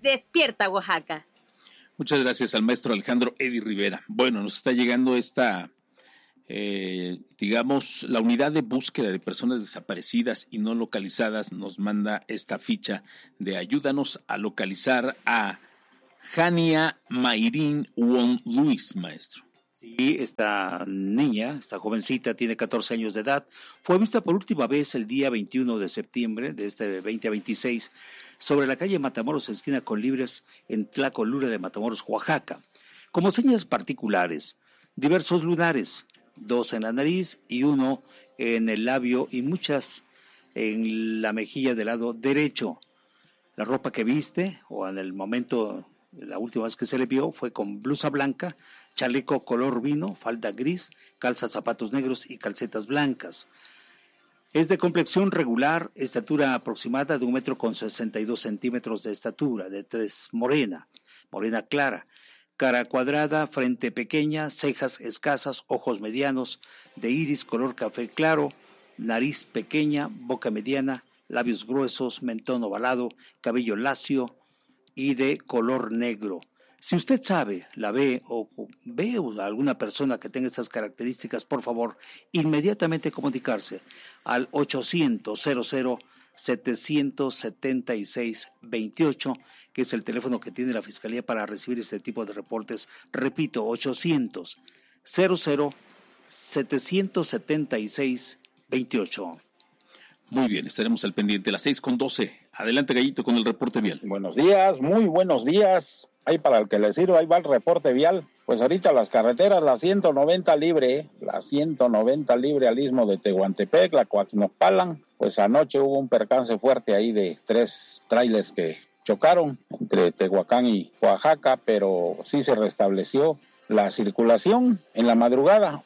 Despierta Oaxaca. Muchas gracias al maestro Alejandro Edi Rivera. Bueno, nos está llegando esta, la unidad de búsqueda de personas desaparecidas y no localizadas nos manda esta ficha de ayúdanos a localizar a Jania Mayrin Won Luis, maestro. Sí, esta niña, esta jovencita, tiene 14 años de edad. Fue vista por última vez el día 21 de septiembre de este 2026 sobre la calle Matamoros, esquina con Libres, en Tlacolula de Matamoros, Oaxaca. Como señas particulares, diversos lunares, 2 en la nariz y 1 en el labio y muchas en la mejilla del lado derecho. La ropa que viste, o en el momento, la última vez que se le vio, fue con blusa blanca, chaleco color vino, falda gris, calza zapatos negros y calcetas blancas. Es de complexión regular, estatura aproximada de 1,62 m de estatura, de tez morena clara, cara cuadrada, frente pequeña, cejas escasas, ojos medianos, de iris color café claro, nariz pequeña, boca mediana, labios gruesos, mentón ovalado, cabello lacio y de color negro. Si usted sabe, la ve o ve a alguna persona que tenga estas características, por favor, inmediatamente comunicarse al 800-00-776-28, que es el teléfono que tiene la Fiscalía para recibir este tipo de reportes. Repito, 800-00-776-28. Muy bien, estaremos al pendiente. Las 6:12. Adelante, Gallito, con el reporte vial. Buenos días, muy buenos días. Ahí para el que le sirva, ahí va el reporte vial. Pues ahorita las carreteras, la 190 libre al istmo de Tehuantepec, la Coatzinopallan. Pues anoche hubo un percance fuerte ahí de 3 trailers que chocaron entre Tehuacán y Oaxaca, pero sí se restableció la circulación en la madrugada.